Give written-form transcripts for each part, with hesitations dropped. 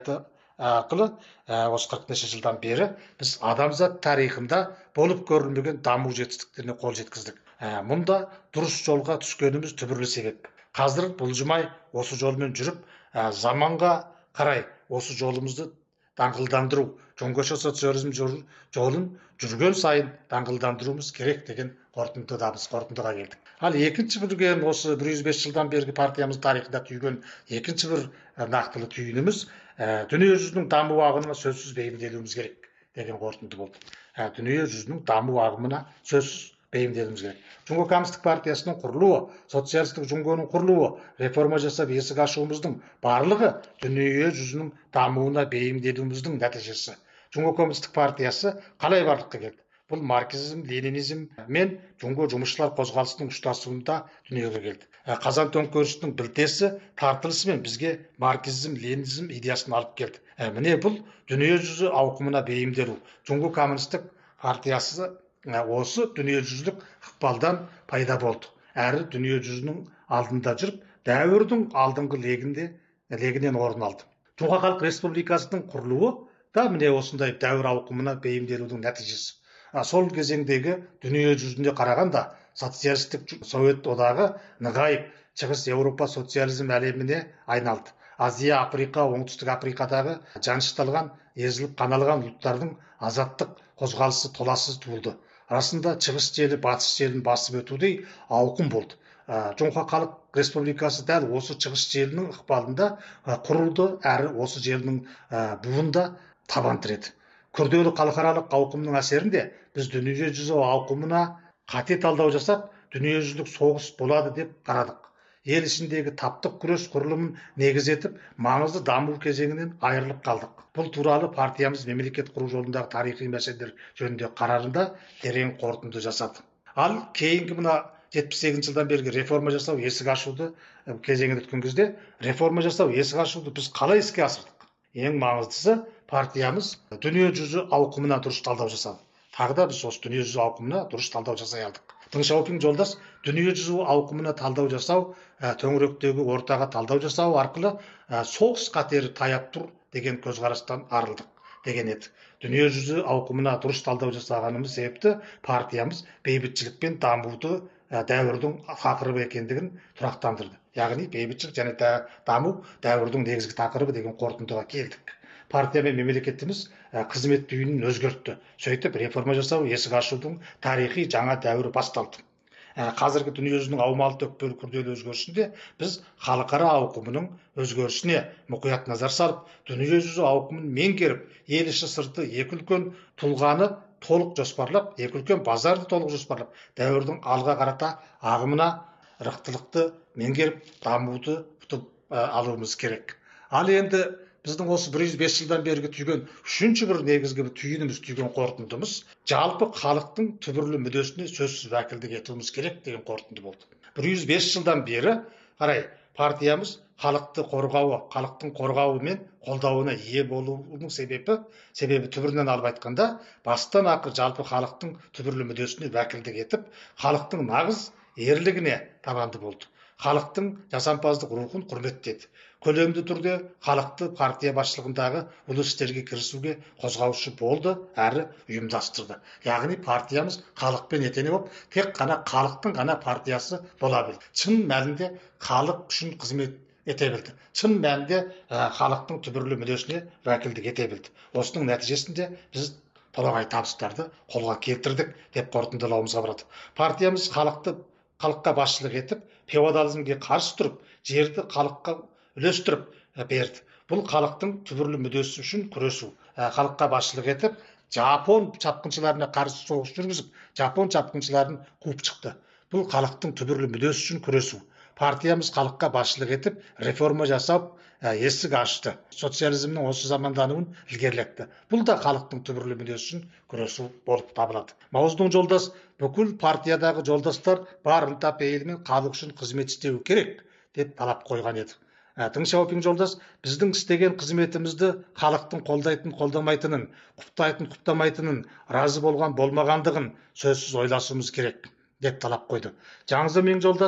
арқылы осы 40 жылдан бері біз адамзат тарихында болып көрілмеген даму жетістіктеріне қол жеткіздік. Мұнда дұрыс жолға түскеніміз түбірлі себеп. Қазір бұлжымай осы жолмен жүріп, заманға қарай осы жолымызды даңғылдандыру, жоңғарша социализм жолын жүрген сайын даңғылдандыруымыз керек деген қорытындыға келдік. Ал екінші бірген осы 105 жылдан бергі партиямыз тарихында түйген екінші бір нақтылы түйініміз дүние жүзінің даму ағымына сөзсіз бейімделуіміз керек деген қорытынды болды. Дүние жүзінің даму ағымына сөзсіз бейімделуіміз керек. Жұңго коммунистік партиясының құрылуы, социалистік жұңгоның құрылуы, реформа жасап есік ашуымыздың барлығы дүние жүзінің дамуына бейімделуіміздің нәтижесі. Жұңго коммунистік партиясы қалай барлыққа келді? Бұл марксизм, ленинизм мен жұңго жұмысшылар қозғалысының ұштасуында дүниеге келді. Қазан төңкерісінің білтесі тартылысымен бізге марксизм, ленинизм идеясын алып келді. Міне бұл дүние жүзі ауқымына бейімделу. Жұңго коммунистік партиясы осы дүние жүзілік ықпалдан пайда болды. Әрі дүние жүзінің алдында жүріп, дәуірдің алдыңғы легінен орын алды. Жұңға халық республикасының құрылуы да міне осындай дәуір ауқымына бейімделудің нәтижесі. Сол кезеңдегі дүние жүзінде қарағанда социалистік Совет одағы нығайып, шығыс Еуропа социализм әлеміне айналды. Азия, Африка, оңтүстік Африкадағы жанышталған, езіліп қаналған ұлттардың азаттық қозғалысы толассыз туылды. Арасында шығыс желі, батыс желін басып өтудей ауқым болды. Жұңға халық республикасы дәл осы шығыс желінің ықпалында құрылды, әрі осы желінің буында табан тіреді. Күрделі халықаралық ауқымның әсерінде біз дүние жүзі ауқымына қате талдау жасап, дүниежүзілік соғыс болады деп қарадық. Ел ішіндегі таптық күрес құрылымын негіз етіп, маңызды даму кезеңінен айырылып қалдық. Бұл туралы партиямыз мемлекет құру жолындағы тарихи мәселелер жөнінде қарарында терең қорытынды жасады. Ал кейінгі мына 78 жылдан бергі реформа жасау, есік ашуды кезеңін өткен кезде, реформа жасау, есік ашуды біз қалай іске асырдық? Ең маңыздысы партиямыз дүние жүзі ауқымына дұрыс талдау жасады. Тағы да біз осы дүние жүзі ауқымына дұрыс талдау жасай алдық. Дың Шаопин жолдас дүние жүзі ауқымына талдау жасау, төңіректегі ортаға талдау жасау арқылы соғыс қатері таяп тұр деген көзқарастан арылдық деген еді. Дүние жүзі ауқымына дұрыс талдау жасағанымыз себепті партиямыз бейбітшілік пен дамуды дәуірдің тақырыбы екендігін тұрақтандырды. Яғни бейбітшілік және даму дәуірдің негізгі тақырыбы деген қорытындыға келдік. Партия мен мемлекетіміз қызмет түйінін өзгертті. Сөйтіп реформа жасау, есік ашудың тарихи жаңа дәуірі басталды. Қазіргі дүние жүзінің аумалы төкпелі күрделі өзгерісінде біз халықара ауқымының өзгерісіне мұқият назар салып, дүние жүзі ауқымын меңгеріп, ел іші сырты екі үлкен тұлғаны толық жоспарлап, екі үлкен базарды толық жоспарлап, дәуірдің алға қарата ағымына рықтылықты меңгеріп, дамуды алуымыз керек. Ал енді біздің осы 105 жылдан бергі түйген үшінші бір негізгі түйініміз, түйген қорытындымыз жалпы халықтың түбірлі мүддесіне сөзсіз уәкілдік етуіміз керек деген қорытынды болды. 105 жылдан бері қарай партиямыз халықты халықтың қорғауы мен қолдауына ие болуының себебі түбірінен алып айтқанда, бастан ақыр жалпы халықтың түбірлі мүддесіне уәкілдік етіп, халықтың нағыз ерлігіне табанды болды. Халықтың жасампаздық рухын құрметтеді. Көлемді түрде халықты партия басшылығындағы ұлы істерге кірісуге қозғаушы болды, әрі ұйымдастырды. Яғни партиямыз халықпен етене болып, тек қана халықтың ғана партиясы бола білді. Шын мәнінде халық үшін қызмет ете білді. Шын мәнінде халықтың түбірлі мүддесіне уәкілдік ете білді. Осының нәтижесінде біз толағай табыстарды қолға келтірдік деп қорытындылауымызға болады. Партиямыз халыққа басшылық етіп, феодализмге қарсы тұрып, жерді халыққа үлестіріп берді. Бұл халықтың түбірлі мүддесі үшін күресу. Халыққа басшылық етіп, Жапон шапқыншыларына қарсы соғыс жүргізіп, Жапон шапқыншыларын қуып шықты. Бұл халықтың түбірлі мүддесі үшін күресу. Партиямыз халыққа басшылық етіп, реформа жасап, есік ашты. Социализмнің осы замандануын ілгерілетті. Бұл да халықтың түбірлі мүддесі үшін күресу болып табылады. Маоздың жолдас бүкіл партиядағы жолдастар бар ынта пейілмен халық үшін қызмет істеу керек деп талап қойған еді. Дың Шаопин жолдас біздің істеген қызметімізді халықтың қолдайтын, қолдамайтынын, құптайтын, құптамайтынын, разы болған, болмағандығын сөзсіз ойласуымыз керек деп талап қойды. Жаңзы Мин жолдас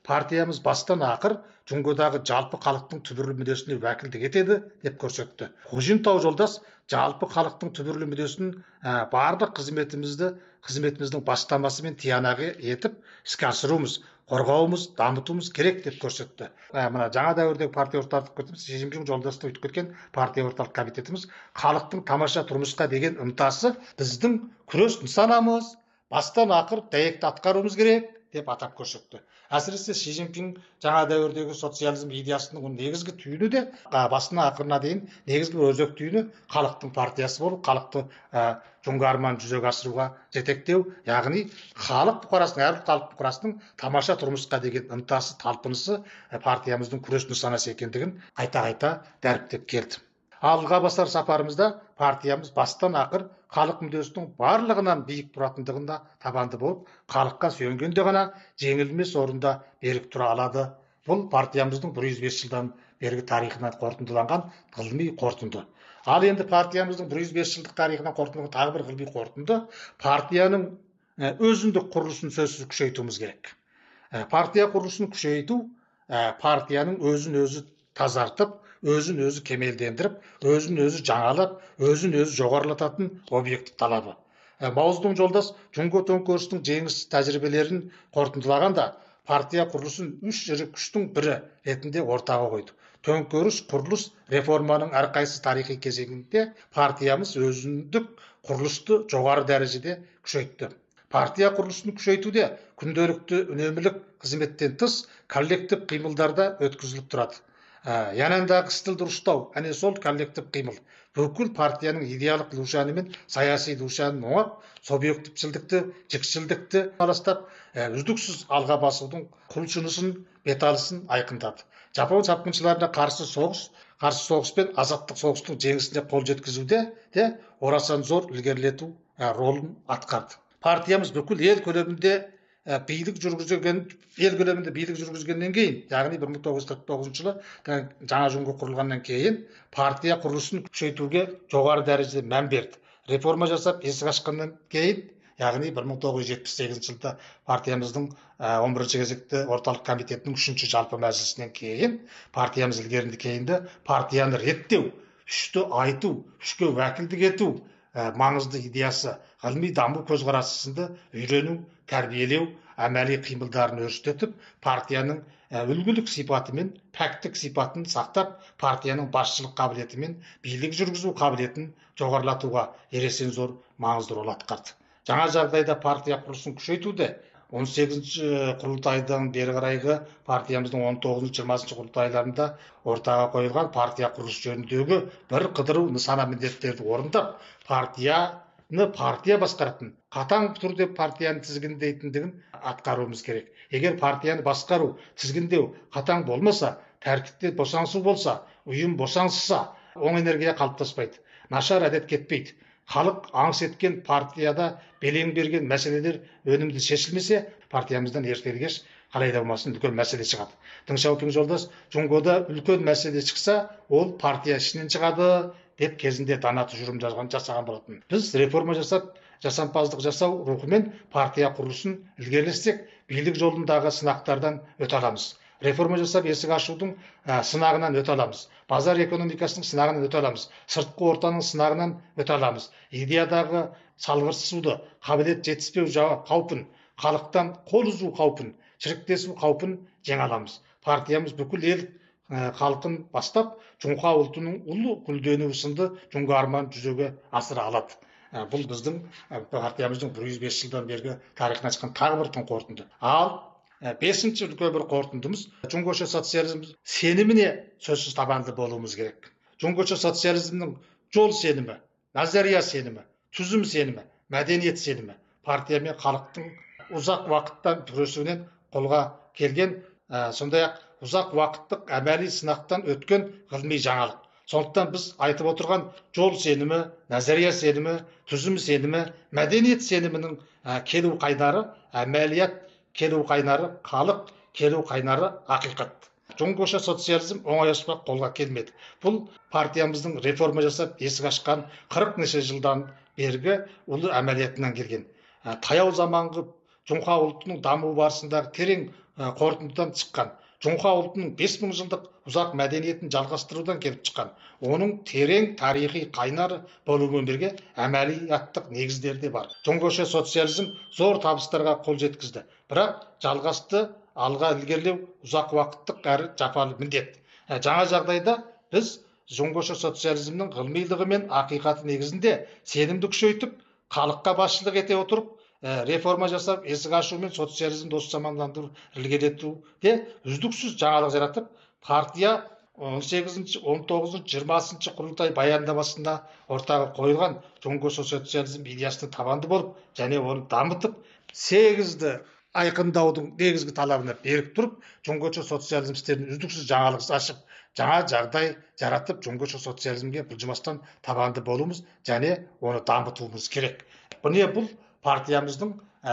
партиямыз бастан ақыр Жүңгодағы жалпы халықтың түбірлі мүддесіне уәкілдік етеді деп көрсетті. Хожинтау жолдас жалпы халықтың түбірлі мүддесін барлық қызметіміздің бастамасымен тиянағы етіп іске асыруымыз, қорғауымыз, дамытуымыз керек деп көрсетті. Мына жаңа дәуірдегі партия орталық комитетіміз, Си Цзиньпин жолдасты өтіп кеткен партия орталық комитетіміз халықтың тамаша тұрмысқа деген ынтасы біздің күрес нысанамыз, бастан ақыр дәйекті атқаруымыз керек деп атап көрсетті. Әсіресе Си Цзиньпин жаңа дәуірдегі социализм идеясының негізгі түйіні де басына ақырына дейін негізгі өзек түйіні халықтың партиясы болып, халықты жоңғы арман жүзеге асыруға жетектеу, яғни халық бұқарасының, әрбір халық бұқарасының тамаша тұрмысқа деген ынтасы, талпынысы партиямыздың күрес нысанасы екендігін қайта-қайта дәріптеп келді. Алға басар сапарымызда партиямыз бастан ақыр халық мүддесінің барлығынан биік тұратындығында табанды болып, халыққа сүйенгенде ғана жеңілмес орында берік тұра алады. Бұл партиямыздың 105 жылдан бергі тарихынан қорытындыланған ғылыми қорытынды. Ал енді партиямыздың 105 жылдық тарихынан қорытындыланған тағы бір ғылыми қорытынды, партияның өзіндік құрылысын сөзсіз күшейтуіміз керек. Партия құрылысын күшейту партияның өзін өзі тазартып, өзін өзі кемелдендіріп, өзін өзі жаңалап, өзін өзі жоғарылататын объекті талабы. Маусым жолдас Жүңго төңкерісінің жеңіс тәжірибелерін қорытындылағанда партия құрылысын үш ірі күштің бірі ретінде ортаға қойды. Төңкеріс, құрылыс, реформаның әрқайсысы тарихи кезеңінде партиямыз өзіндік құрылысты жоғары дәрежеде күшейтті. Партия құрылысын күшейтуде күнделікті үнемілік қызметтен тыс коллектив қимылдарда өткізіліп тұрады. Янандағы стіл дұрыстау, әне сол коллектив қимыл. Бүкіл партияның идеялық душаны мен саяси душанын оңап, субъектившілдікті, жікшілдікті аластап, үздіксіз алға басудың құлшынысын, беталысын айқындады. Жапон шапқыншыларына қарсы соғыс пен азаттық соғыстың жеңісіне қол жеткізуде де орасан зор ілгерілету ролын атқарды. Партиямыз бүкіл ел көлемінде билік жүргізгеннен кейін, яғни 1949 жылы жаңа Жүңго құрылғаннан кейін партия құрылысын күшейтуге жоғары дәрежеде мән берді. Реформа жасап есік ашқаннан кейін, яғни 1978 жылда партиямыздың 11 кезекті орталық комитетінің 3-ші жалпы мәжілісінен кейін партиямыз ілгерінді кейінді партияны реттеу, үшті айту, үшке уәкілдік ету маңызды идеясы, ғылыми даму көзқарасы сынды үйрену, тәрбиелеу, әмәли қимылдарын өрістетіп, партияның үлгілік сипаты мен пәктік сипатын сақтап, партияның басшылық қабілеті мен билік жүргізу қабілетін жоғарылатуға ересен зор маңызды рол атқарды. Жаңа жағдайда партия құрылысын күшейтуде 18-ші құрылтайдан бері қарайғы партиямыздың 19-20-ші құрылтайларында ортаға қойылған партия құрылысы жөніндегі бір қыдыру нысана міндеттерді орындап, партия басқаратын, қатаң түрде партияны тізгіндейтіндігін атқаруымыз керек. Егер партияны басқару, тізгіндеу қатаң болмаса, тәртіпте босаңсу болса, ұйым босаңсыса, оң энергия қалыптаспайды, нашар әдет кетпейді. Халық аңыс еткен партияда белең берген мәселелер өнімді шешілмесе, партиямыздан ерте-кеш қалай да болмасын үлкен мәселе шығады. Дың Шаопин жолдас Жүңгода үлкен мәселе шықса, ол партия ішінен шығады деп кезінде дана тұжырым жасаған болатын. Біз реформа жасап, жасампаздық жасау рухымен партия құрылысын ілгерілетсек, билік жолындағы сынақтардан өте аламыз. Реформа жасап есік ашудың сынағынан өте аламыз. Базар экономикасының сынағынан өте аламыз. Сыртқы ортаның сынағынан өте аламыз. Идеядағы салғырсысуды, қабілет жетіспеу қаупін, халықтан қол үзу қаупін, шіріктесу қаупін жеңе аламыз. Партиямыз бүкіл ел халқын бастап, Жоңға ұлтының ұлы гүлденуі сынды жоңғы арман жүзеге асыра алады. Бұл біздің партиямыздың 105 жылдан бергі тарихынан шыққан тағы бір тың қорытынды. Ал 5-ші үлкен бір қорытындымыз Жоңгоша социализм сеніміне сөзсіз табанды болуымыз керек. Жоңгоша социализмнің жол сенімі, назария сенімі, түзім сенімі, мәдениет сенімі партия мен халықтың ұзақ уақыттан күресуінен қолға келген, сондай-ақ ұзақ уақыттық әмәли сынақтан өткен ғылыми жаңалық. Сондықтан біз айтып отырған жол сенімі, назария сенімі, түзім сенімі, мәдениет сенімінің келу қайнары әмәлият, келу қайнары халық, келу қайнары ақиқат. Жоңгоша социализм оңай аспақ қолға келмеді. Бұл партиямыздың реформа жасап есік ашқан 40 неше жылдан бергі ұлы әмәлиятынан келген. Таяу заманғы Жоңға ұлтының даму барысындағы терең қорытындыдан шыққан. Жоңқа ұлтының 5000 жылдық ұзақ мәдениетін жалғастырудан келіп шыққан. Оның терең тарихи қайнары болумен бірге әмәлияттық негіздері де бар. Жоңғоша социализм зор табыстарға қол жеткізді. Бірақ жалғасты алға ілгерілеу ұзақ уақыттық әрі жапалы міндет. Жаңа жағдайда біз жоңғоша социализмнің ғылымилығы мен ақиқаты негізінде сенімді күшейтіп, халыққа басшылық ете отырып, реформа жасап, есік ашу мен социализм дос замандандыру, ілгерілетуде үздіксіз жаңалық жаратып, партия 18-ші, 19-ші, 20-ші құрылтай баяндамасында ортаға қойылған жоңғоша социализм идеясына табанды болып, және оны дамытып, 8-ді айқындаудың негізгі талабына берік тұрып, жоңғоша социализм істерін үздіксіз жаңалық ашып, жаңа жағдай жаратып, жоңғоша социализмге бұлжымастан табанды болуымыз және оны дамытуымыз керек. Бұл партиямыздың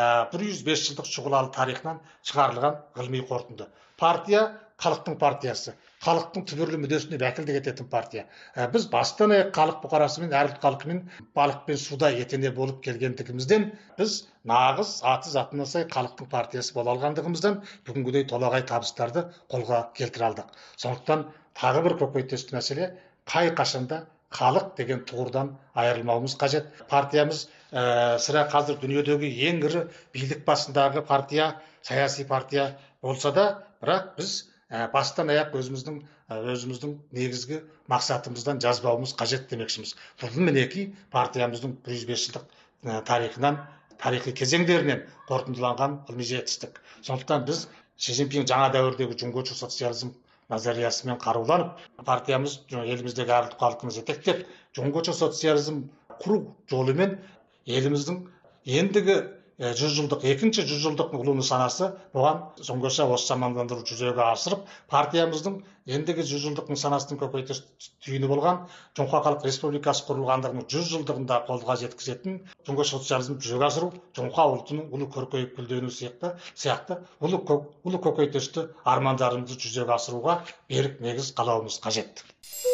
105 жылдық шұғылалы тарихынан шығарылған ғылыми қорытынды. Партия халықтың партиясы, халықтың түбірлі мүддесіне вәкілдік ететін партия. Біз бастан аяқ халық бұқарасымен, әр ұлт халқымен балық пен суда етене болып келгендігімізден, біз нағыз аты затына сай халықтың партиясы бола алғандығымыздан бүгінгідей толағай табыстарды қолға келтіре алдық. Сондықтан тағы бір көкейтесті мәселе, қай қашанда халық деген тұғырдан айырылмауымыз қажет. Партиямыз сірә қазір дүниедегі ең ірі билік басындағы партия, саяси партия болса да, бірақ біз бастан аяқ өзіміздің негізгі мақсатымыздан жазбауымыз қажет демекшіміз. Бұл мінекей партиямыздың 105 жылдық тарихынан, тарихи кезеңдерінен қорытындыланған ғылыми жетістік. Сондықтан біз Си Цзиньпин жаңа дәуірдегі жоңғоша социализм назариясымен қаруланып, партиямыз еліміздегі әр ұлт халқын жетектеп, жоңғоша социализм құру жолымен еліміздің ендігі 100 жылдық, екінші 100 жылдық ұлы нысанасы бұған жоңғоша осы замандандыру жүзеге асырып, партиямыздың ендігі 100 жылдық нысанасының көкейтес түйіні болған Жоңқа Халық Республикасы құрылғандығының 100 жылдығында қолға жеткізетін жоңғоша социализм жүзеге асыру, жоңқа ұлтының ұлы көркейіп гүлдену сияқты ұлы көкейтесті армандарымызды жүзеге асыруға берік негіз қалауымыз қажет.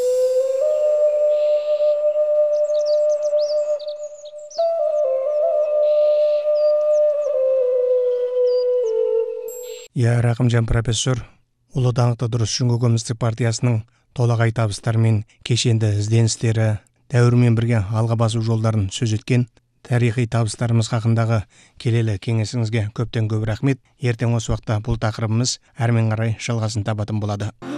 Рақымжан профессор, ұлы даңқты дұрыс Жоңғо Коммунистік партиясының толағай табыстары мен кешенді ізденістері, дәуірмен бірге алға басу жолдарын сөз еткен тарихи табыстарымыз хақындағы келелі кеңесіңізге көптен көп рахмет. Ертең осы уақытта бұл тақырыбымыз әрмен қарай жалғасын табатын болады.